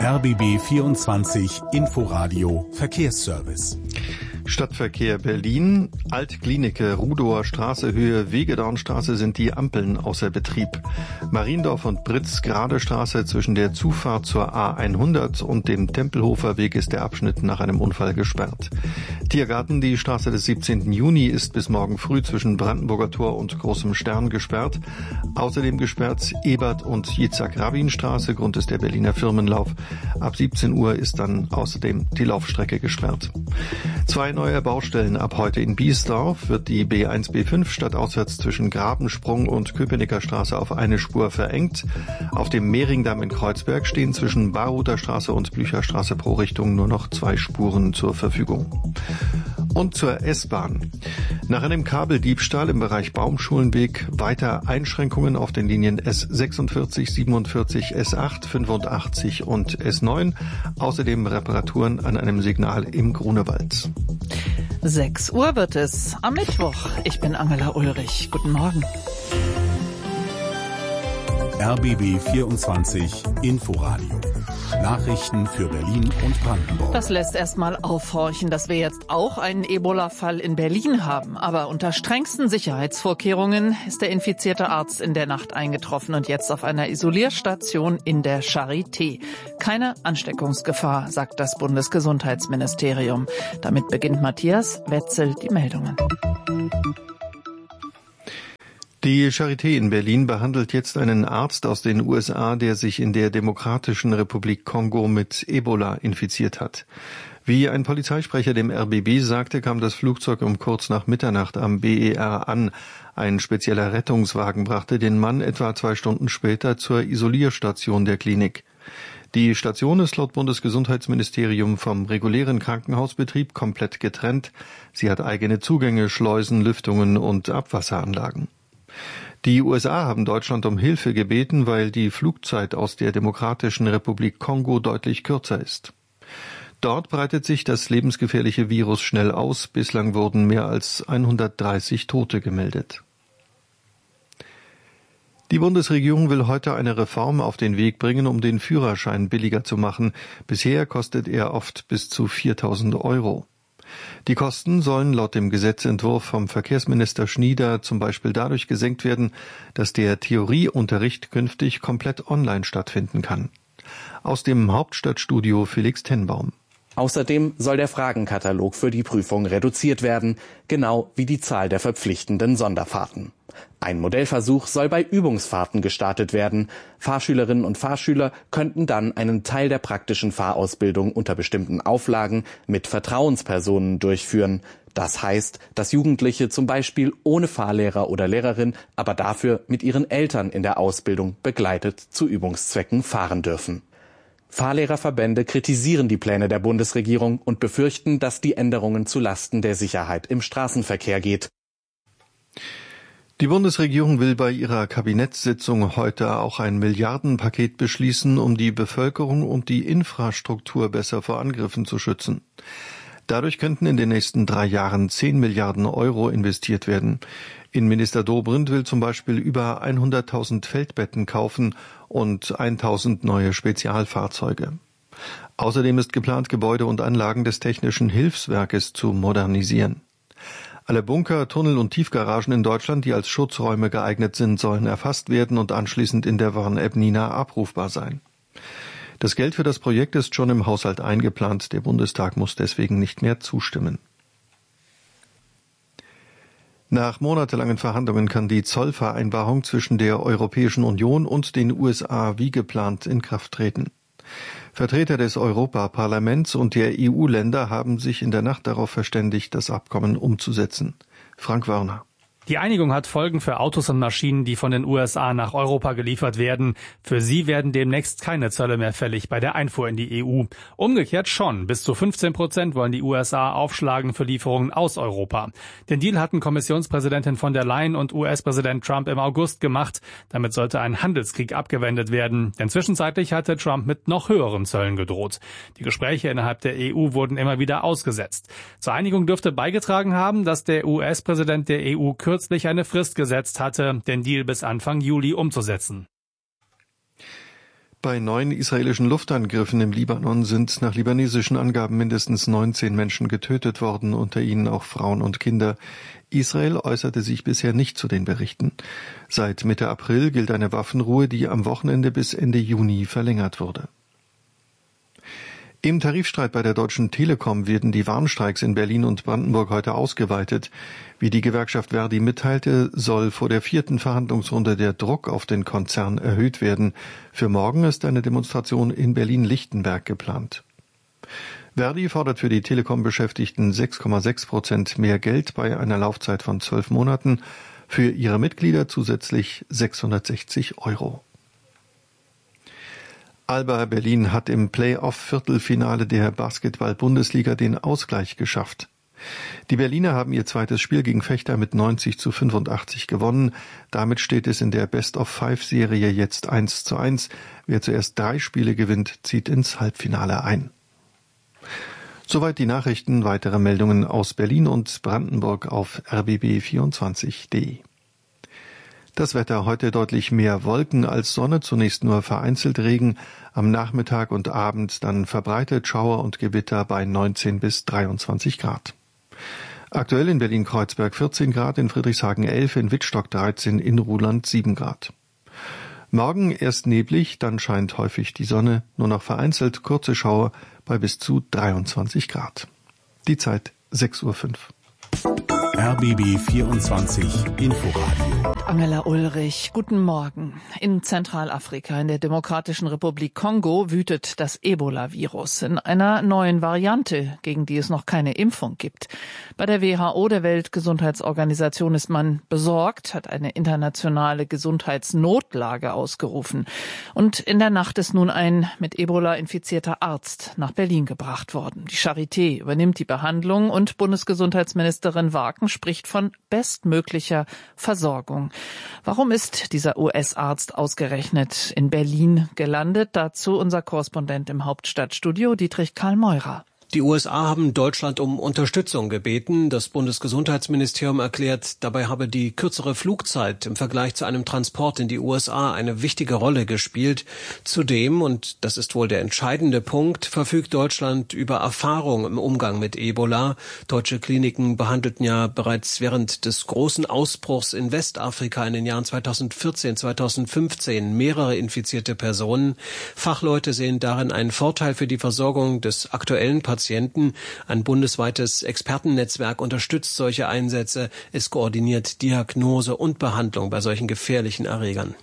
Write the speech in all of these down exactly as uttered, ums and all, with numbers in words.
R B B vierundzwanzig Inforadio Verkehrsservice. Stadtverkehr Berlin, Altklinike, Rudower Straße, Höhe Wegedornstraße sind die Ampeln außer Betrieb. Mariendorf und Britz, Gerade Straße zwischen der Zufahrt zur A hundert und dem Tempelhofer Weg ist der Abschnitt nach einem Unfall gesperrt. Tiergarten, die Straße des siebzehnten Juni ist bis morgen früh zwischen Brandenburger Tor und Großem Stern gesperrt. Außerdem gesperrt Ebert- und Jitzak-Rabin-Straße, Grund ist der Berliner Firmenlauf. Ab siebzehn Uhr ist dann außerdem die Laufstrecke gesperrt. Zwei neue Baustellen ab heute in Biesdorf wird die B eins B fünf stadtauswärts zwischen Grabensprung und Köpenicker Straße auf eine Spur verengt. Auf dem Mehringdamm in Kreuzberg stehen zwischen Baruther Straße und Blücherstraße pro Richtung nur noch zwei Spuren zur Verfügung. Und zur S-Bahn. Nach einem Kabeldiebstahl im Bereich Baumschulenweg weiter Einschränkungen auf den Linien S sechsundvierzig, siebenundvierzig, S acht, fünfundachtzig und S neun. Außerdem Reparaturen an einem Signal im Grunewald. sechs Uhr wird es am Mittwoch. Ich bin Angela Ulrich. Guten Morgen. R B B vierundzwanzig Inforadio. Nachrichten für Berlin und Brandenburg. Das lässt erstmal aufhorchen, dass wir jetzt auch einen Ebola-Fall in Berlin haben. Aber unter strengsten Sicherheitsvorkehrungen ist der infizierte Arzt in der Nacht eingetroffen und jetzt auf einer Isolierstation in der Charité. Keine Ansteckungsgefahr, sagt das Bundesgesundheitsministerium. Damit beginnt Matthias Wetzel die Meldungen. Die Charité in Berlin behandelt jetzt einen Arzt aus den U S A, der sich in der Demokratischen Republik Kongo mit Ebola infiziert hat. Wie ein Polizeisprecher dem R B B sagte, kam das Flugzeug um kurz nach Mitternacht am B E R an. Ein spezieller Rettungswagen brachte den Mann etwa zwei Stunden später zur Isolierstation der Klinik. Die Station ist laut Bundesgesundheitsministerium vom regulären Krankenhausbetrieb komplett getrennt. Sie hat eigene Zugänge, Schleusen, Lüftungen und Abwasseranlagen. Die U S A haben Deutschland um Hilfe gebeten, weil die Flugzeit aus der Demokratischen Republik Kongo deutlich kürzer ist. Dort breitet sich das lebensgefährliche Virus schnell aus. Bislang wurden mehr als hundertdreißig Tote gemeldet. Die Bundesregierung will heute eine Reform auf den Weg bringen, um den Führerschein billiger zu machen. Bisher kostet er oft bis zu viertausend Euro. Die Kosten sollen laut dem Gesetzentwurf vom Verkehrsminister Schnieder zum Beispiel dadurch gesenkt werden, dass der Theorieunterricht künftig komplett online stattfinden kann. Aus dem Hauptstadtstudio Felix Tenbaum. Außerdem soll der Fragenkatalog für die Prüfung reduziert werden, genau wie die Zahl der verpflichtenden Sonderfahrten. Ein Modellversuch soll bei Übungsfahrten gestartet werden. Fahrschülerinnen und Fahrschüler könnten dann einen Teil der praktischen Fahrausbildung unter bestimmten Auflagen mit Vertrauenspersonen durchführen. Das heißt, dass Jugendliche zum Beispiel ohne Fahrlehrer oder Lehrerin, aber dafür mit ihren Eltern in der Ausbildung begleitet zu Übungszwecken fahren dürfen. Fahrlehrerverbände kritisieren die Pläne der Bundesregierung und befürchten, dass die Änderungen zu Lasten der Sicherheit im Straßenverkehr geht. Die Bundesregierung will bei ihrer Kabinettssitzung heute auch ein Milliardenpaket beschließen, um die Bevölkerung und die Infrastruktur besser vor Angriffen zu schützen. Dadurch könnten in den nächsten drei Jahren zehn Milliarden Euro investiert werden. Innenminister Dobrindt will zum Beispiel über hunderttausend Feldbetten kaufen und tausend neue Spezialfahrzeuge. Außerdem ist geplant, Gebäude und Anlagen des Technischen Hilfswerkes zu modernisieren. Alle Bunker, Tunnel und Tiefgaragen in Deutschland, die als Schutzräume geeignet sind, sollen erfasst werden und anschließend in der Warn-App Nina abrufbar sein. Das Geld für das Projekt ist schon im Haushalt eingeplant. Der Bundestag muss deswegen nicht mehr zustimmen. Nach monatelangen Verhandlungen kann die Zollvereinbarung zwischen der Europäischen Union und den U S A wie geplant in Kraft treten. Vertreter des Europaparlaments und der E U-Länder haben sich in der Nacht darauf verständigt, das Abkommen umzusetzen. Frank Wörner. Die Einigung hat Folgen für Autos und Maschinen, die von den U S A nach Europa geliefert werden. Für sie werden demnächst keine Zölle mehr fällig bei der Einfuhr in die E U. Umgekehrt schon. Bis zu fünfzehn Prozent wollen die U S A aufschlagen für Lieferungen aus Europa. Den Deal hatten Kommissionspräsidentin von der Leyen und U S-Präsident Trump im August gemacht. Damit sollte ein Handelskrieg abgewendet werden. Denn zwischenzeitlich hatte Trump mit noch höheren Zöllen gedroht. Die Gespräche innerhalb der E U wurden immer wieder ausgesetzt. Zur Einigung dürfte beigetragen haben, dass der U S-Präsident der E U kürzlich kürzlich eine Frist gesetzt hatte, den Deal bis Anfang Juli umzusetzen. Bei neun israelischen Luftangriffen im Libanon sind nach libanesischen Angaben mindestens neunzehn Menschen getötet worden, unter ihnen auch Frauen und Kinder. Israel äußerte sich bisher nicht zu den Berichten. Seit Mitte April gilt eine Waffenruhe, die am Wochenende bis Ende Juni verlängert wurde. Im Tarifstreit bei der Deutschen Telekom werden die Warnstreiks in Berlin und Brandenburg heute ausgeweitet. Wie die Gewerkschaft Verdi mitteilte, soll vor der vierten Verhandlungsrunde der Druck auf den Konzern erhöht werden. Für morgen ist eine Demonstration in Berlin-Lichtenberg geplant. Verdi fordert für die Telekom-Beschäftigten sechs Komma sechs Prozent mehr Geld bei einer Laufzeit von zwölf Monaten, für ihre Mitglieder zusätzlich sechshundertsechzig Euro. Alba Berlin hat im Play-off-Viertelfinale der Basketball-Bundesliga den Ausgleich geschafft. Die Berliner haben ihr zweites Spiel gegen Vechta mit neunzig zu fünfundachtzig gewonnen. Damit steht es in der Best-of-Five-Serie jetzt eins zu eins. Wer zuerst drei Spiele gewinnt, zieht ins Halbfinale ein. Soweit die Nachrichten. Weitere Meldungen aus Berlin und Brandenburg auf r b b vierundzwanzig punkt de. Das Wetter: heute deutlich mehr Wolken als Sonne, zunächst nur vereinzelt Regen, am Nachmittag und Abend dann verbreitet Schauer und Gewitter bei neunzehn bis dreiundzwanzig Grad. Aktuell in Berlin-Kreuzberg vierzehn Grad, in Friedrichshagen elf, in Wittstock dreizehn, in Ruhland sieben Grad. Morgen erst neblig, dann scheint häufig die Sonne, nur noch vereinzelt kurze Schauer bei bis zu dreiundzwanzig Grad. Die Zeit sechs Uhr fünf. R B B vierundzwanzig Inforadio. Angela Ulrich, guten Morgen. In Zentralafrika, in der Demokratischen Republik Kongo, wütet das Ebola-Virus in einer neuen Variante, gegen die es noch keine Impfung gibt. Bei der W H O, der Weltgesundheitsorganisation, ist man besorgt, hat eine internationale Gesundheitsnotlage ausgerufen. Und in der Nacht ist nun ein mit Ebola infizierter Arzt nach Berlin gebracht worden. Die Charité übernimmt die Behandlung und Bundesgesundheitsministerin Wagen spricht von bestmöglicher Versorgung. Warum ist dieser U S-Arzt ausgerechnet in Berlin gelandet? Dazu unser Korrespondent im Hauptstadtstudio, Dietrich Karl Meurer. Die U S A haben Deutschland um Unterstützung gebeten. Das Bundesgesundheitsministerium erklärt, dabei habe die kürzere Flugzeit im Vergleich zu einem Transport in die U S A eine wichtige Rolle gespielt. Zudem, und das ist wohl der entscheidende Punkt, verfügt Deutschland über Erfahrung im Umgang mit Ebola. Deutsche Kliniken behandelten ja bereits während des großen Ausbruchs in Westafrika in den Jahren zweitausendvierzehn, zweitausendfünfzehn mehrere infizierte Personen. Fachleute sehen darin einen Vorteil für die Versorgung des aktuellen Patienten. Patienten. Ein bundesweites Expertennetzwerk unterstützt solche Einsätze. Es koordiniert Diagnose und Behandlung bei solchen gefährlichen Erregern.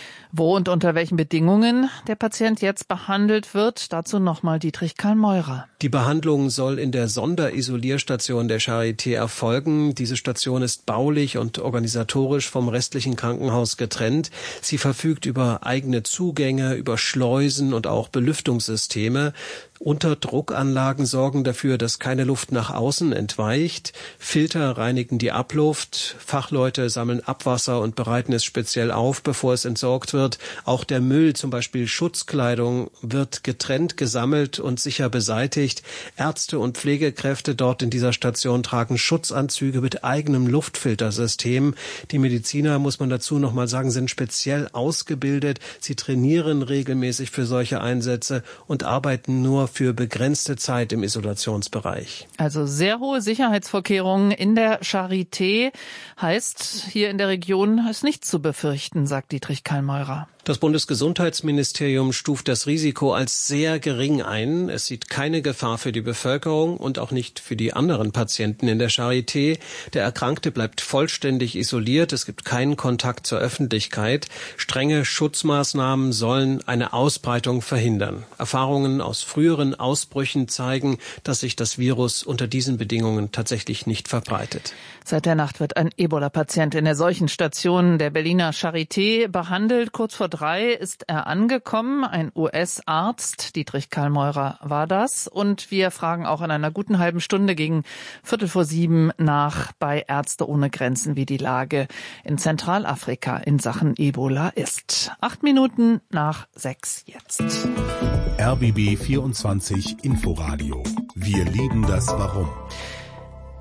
Wo und unter welchen Bedingungen der Patient jetzt behandelt wird, dazu nochmal Dietrich Karl Meurer. Die Behandlung soll in der Sonderisolierstation der Charité erfolgen. Diese Station ist baulich und organisatorisch vom restlichen Krankenhaus getrennt. Sie verfügt über eigene Zugänge, über Schleusen und auch Belüftungssysteme. Unterdruckanlagen sorgen dafür, dass keine Luft nach außen entweicht. Filter reinigen die Abluft. Fachleute sammeln Abwasser und bereiten es speziell auf, bevor es entsorgt wird. Auch der Müll, zum Beispiel Schutzkleidung, wird getrennt gesammelt und sicher beseitigt. Ärzte und Pflegekräfte dort in dieser Station tragen Schutzanzüge mit eigenem Luftfiltersystem. Die Mediziner, muss man dazu noch mal sagen, sind speziell ausgebildet. Sie trainieren regelmäßig für solche Einsätze und arbeiten nur für begrenzte Zeit im Isolationsbereich. Also sehr hohe Sicherheitsvorkehrungen in der Charité. Heißt, hier in der Region ist nichts zu befürchten, sagt Dietrich Karl Meurer. Das Bundesgesundheitsministerium stuft das Risiko als sehr gering ein. Es sieht keine Gefahr für die Bevölkerung und auch nicht für die anderen Patienten in der Charité. Der Erkrankte bleibt vollständig isoliert. Es gibt keinen Kontakt zur Öffentlichkeit. Strenge Schutzmaßnahmen sollen eine Ausbreitung verhindern. Erfahrungen aus früheren Ausbrüchen zeigen, dass sich das Virus unter diesen Bedingungen tatsächlich nicht verbreitet. Seit der Nacht wird ein Ebola-Patient in der Seuchenstation der Berliner Charité behandelt. Kurz vor drei ist er angekommen, ein U S-Arzt, Dietrich Karl Meurer war das. Und wir fragen auch in einer guten halben Stunde gegen Viertel vor sieben nach bei Ärzte ohne Grenzen, wie die Lage in Zentralafrika in Sachen Ebola ist. Acht Minuten nach sechs jetzt. R B B vierundzwanzig Inforadio. Wir lieben das Warum.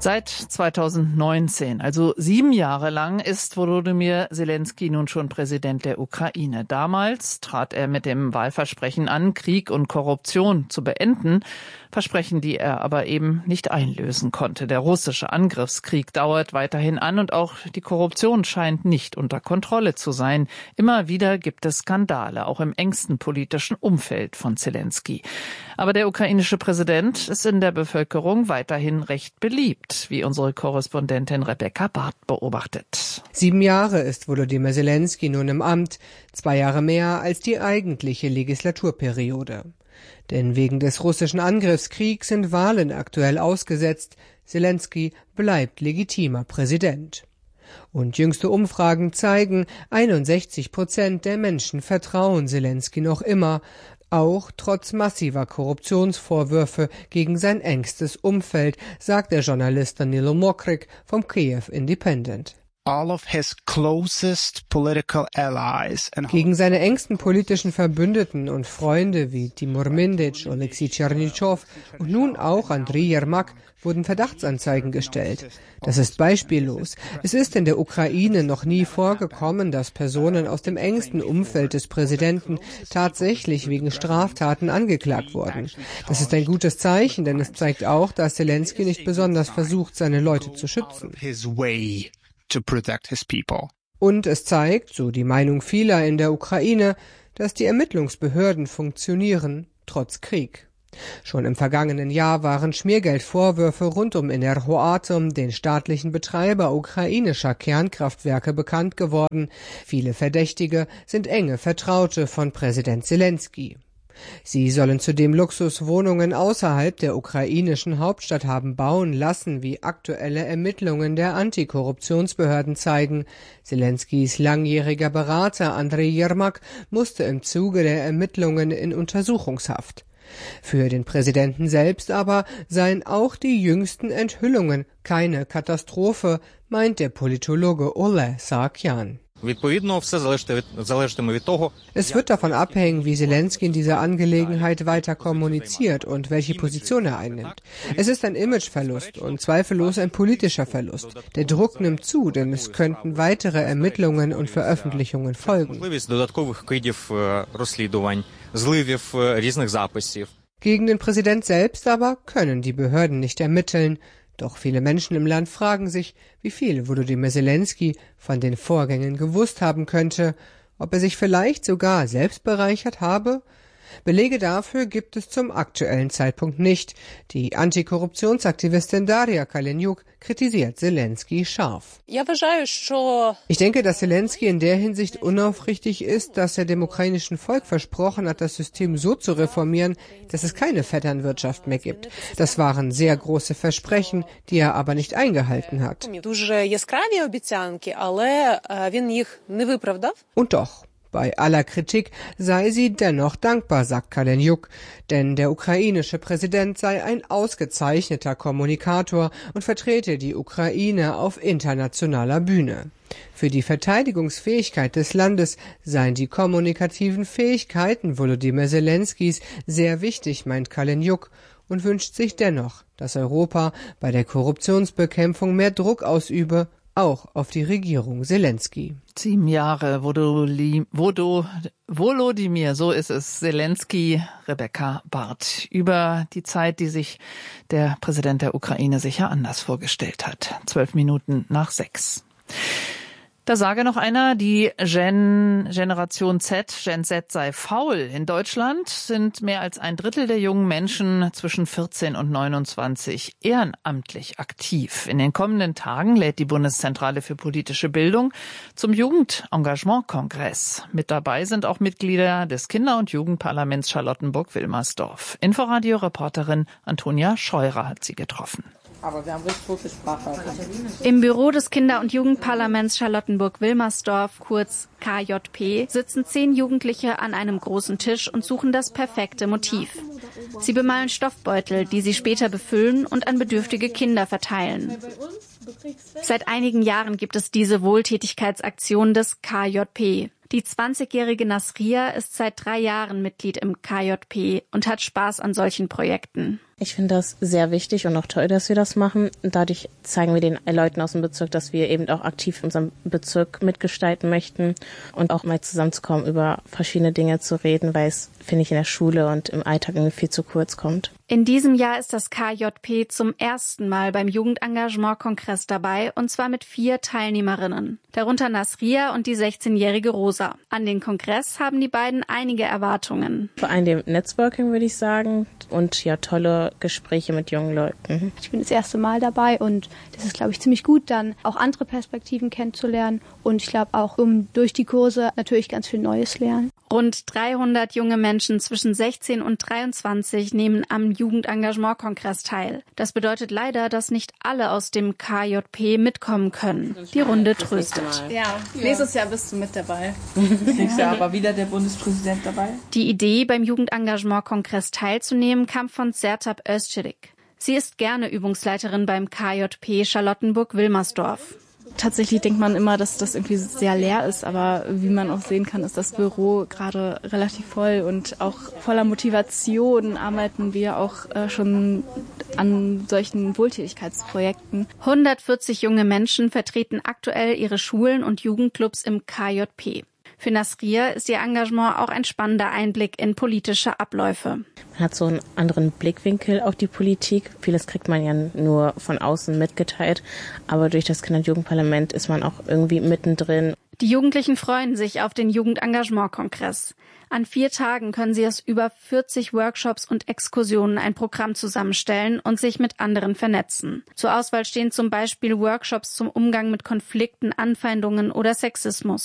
Seit zweitausendneunzehn, also sieben Jahre lang, ist Volodymyr Zelensky nun schon Präsident der Ukraine. Damals trat er mit dem Wahlversprechen an, Krieg und Korruption zu beenden, Versprechen, die er aber eben nicht einlösen konnte. Der russische Angriffskrieg dauert weiterhin an und auch die Korruption scheint nicht unter Kontrolle zu sein. Immer wieder gibt es Skandale, auch im engsten politischen Umfeld von Zelensky. Aber der ukrainische Präsident ist in der Bevölkerung weiterhin recht beliebt, wie unsere Korrespondentin Rebecca Barth beobachtet. Sieben Jahre ist Volodymyr Zelensky nun im Amt, zwei Jahre mehr als die eigentliche Legislaturperiode. Denn wegen des russischen Angriffskriegs sind Wahlen aktuell ausgesetzt. Zelensky bleibt legitimer Präsident. Und jüngste Umfragen zeigen, einundsechzig Prozent der Menschen vertrauen Zelensky noch immer, auch trotz massiver Korruptionsvorwürfe gegen sein engstes Umfeld, sagt der Journalist Danilo Mokryk vom Kiev Independent. All of his closest political allies and Gegen seine engsten politischen Verbündeten und Freunde wie Timur Mindic, Oleksiy Tschernyschow und nun auch Andriy Yermak wurden Verdachtsanzeigen gestellt. Das ist beispiellos. Es ist in der Ukraine noch nie vorgekommen, dass Personen aus dem engsten Umfeld des Präsidenten tatsächlich wegen Straftaten angeklagt wurden. Das ist ein gutes Zeichen, denn es zeigt auch, dass Zelensky nicht besonders versucht, seine Leute zu schützen. to protect his people. Und es zeigt, so die Meinung vieler in der Ukraine, dass die Ermittlungsbehörden funktionieren, trotz Krieg. Schon im vergangenen Jahr waren Schmiergeldvorwürfe rund um Enerhoatom, den staatlichen Betreiber ukrainischer Kernkraftwerke, bekannt geworden. Viele Verdächtige sind enge Vertraute von Präsident Zelensky. Sie sollen zudem Luxuswohnungen außerhalb der ukrainischen Hauptstadt haben bauen lassen, wie aktuelle Ermittlungen der Antikorruptionsbehörden zeigen. Zelenskys langjähriger Berater Andriy Yermak musste im Zuge der Ermittlungen in Untersuchungshaft. Für den Präsidenten selbst aber seien auch die jüngsten Enthüllungen keine Katastrophe, meint der Politologe Ole Sarkyan. Es wird davon abhängen, wie Zelensky in dieser Angelegenheit weiter kommuniziert und welche Position er einnimmt. Es ist ein Imageverlust und zweifellos ein politischer Verlust. Der Druck nimmt zu, denn es könnten weitere Ermittlungen und Veröffentlichungen folgen. Gegen den Präsident selbst aber können die Behörden nicht ermitteln. Doch viele Menschen im Land fragen sich, wie viel Volodymyr Zelensky von den Vorgängen gewusst haben könnte, ob er sich vielleicht sogar selbst bereichert habe. Belege dafür gibt es zum aktuellen Zeitpunkt nicht. Die Antikorruptionsaktivistin Daria Kaleniuk kritisiert Zelensky scharf. Ich denke, dass Zelensky in der Hinsicht unaufrichtig ist, dass er dem ukrainischen Volk versprochen hat, das System so zu reformieren, dass es keine Vetternwirtschaft mehr gibt. Das waren sehr große Versprechen, die er aber nicht eingehalten hat. Und doch. Bei aller Kritik sei sie dennoch dankbar, sagt Kaleniuk, denn der ukrainische Präsident sei ein ausgezeichneter Kommunikator und vertrete die Ukraine auf internationaler Bühne. Für die Verteidigungsfähigkeit des Landes seien die kommunikativen Fähigkeiten Volodymyr Zelenskys sehr wichtig, meint Kaleniuk, und wünscht sich dennoch, dass Europa bei der Korruptionsbekämpfung mehr Druck ausübe, auch auf die Regierung Zelensky. Sieben Jahre Volodymyr, so ist es, Zelensky, Rebecca Barth, über die Zeit, die sich der Präsident der Ukraine sicher anders vorgestellt hat. Zwölf Minuten nach sechs. Da sage noch einer, die Gen, Generation Z, Gen Z sei faul. In Deutschland sind mehr als ein Drittel der jungen Menschen zwischen vierzehn und neunundzwanzig ehrenamtlich aktiv. In den kommenden Tagen lädt die Bundeszentrale für politische Bildung zum Jugendengagement-Kongress. Mit dabei sind auch Mitglieder des Kinder- und Jugendparlaments Charlottenburg-Wilmersdorf. Inforadio-Reporterin Antonia Scheurer hat sie getroffen. Aber wir haben richtig gute Sprache. Im Büro des Kinder- und Jugendparlaments Charlottenburg-Wilmersdorf, kurz K J P, sitzen zehn Jugendliche an einem großen Tisch und suchen das perfekte Motiv. Sie bemalen Stoffbeutel, die sie später befüllen und an bedürftige Kinder verteilen. Seit einigen Jahren gibt es diese Wohltätigkeitsaktion des K J P. Die zwanzigjährige Nasria ist seit drei Jahren Mitglied im K J P und hat Spaß an solchen Projekten. Ich finde das sehr wichtig und auch toll, dass wir das machen. Dadurch zeigen wir den Leuten aus dem Bezirk, dass wir eben auch aktiv unseren Bezirk mitgestalten möchten und auch mal zusammenzukommen, über verschiedene Dinge zu reden, weil es, finde ich, in der Schule und im Alltag irgendwie viel zu kurz kommt. In diesem Jahr ist das K J P zum ersten Mal beim Jugendengagement-Kongress dabei, und zwar mit vier Teilnehmerinnen, darunter Nasria und die sechzehnjährige Rosa. An den Kongress haben die beiden einige Erwartungen. Vor allem dem Networking, würde ich sagen, und ja, tolle Gespräche mit jungen Leuten. Ich bin das erste Mal dabei und das ist, glaube ich, ziemlich gut, dann auch andere Perspektiven kennenzulernen, und ich glaube auch, um durch die Kurse natürlich ganz viel Neues lernen. Rund dreihundert junge Menschen zwischen sechzehn und dreiundzwanzig nehmen am Jugendengagement-Kongress teil. Das bedeutet leider, dass nicht alle aus dem K J P mitkommen können. Die Runde tröstet. Ja, nächstes Jahr bist du mit dabei. Nächstes Jahr aber wieder der Bundespräsident dabei. Die Idee, beim Jugendengagement-Kongress teilzunehmen, kam von Sertab Özçelik. Sie ist gerne Übungsleiterin beim K J P Charlottenburg-Wilmersdorf. Tatsächlich denkt man immer, dass das irgendwie sehr leer ist, aber wie man auch sehen kann, ist das Büro gerade relativ voll und auch voller Motivation arbeiten wir auch äh, schon an solchen Wohltätigkeitsprojekten. hundertvierzig junge Menschen vertreten aktuell ihre Schulen und Jugendclubs im K J P. Für Nasria ist ihr Engagement auch ein spannender Einblick in politische Abläufe. Man hat so einen anderen Blickwinkel auf die Politik. Vieles kriegt man ja nur von außen mitgeteilt, aber durch das Kinder- und Jugendparlament ist man auch irgendwie mittendrin. Die Jugendlichen freuen sich auf den Jugendengagement-Kongress. An vier Tagen können sie aus über vierzig Workshops und Exkursionen ein Programm zusammenstellen und sich mit anderen vernetzen. Zur Auswahl stehen zum Beispiel Workshops zum Umgang mit Konflikten, Anfeindungen oder Sexismus.